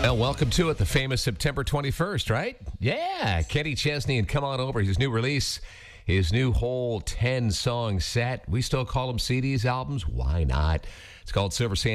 Well, welcome to it, the famous September 21st, right? Yeah, Kenny Chesney and Come On Over, his new release, his new whole 10-song set. We still call them CDs, albums. Why not? It's called Silver Sand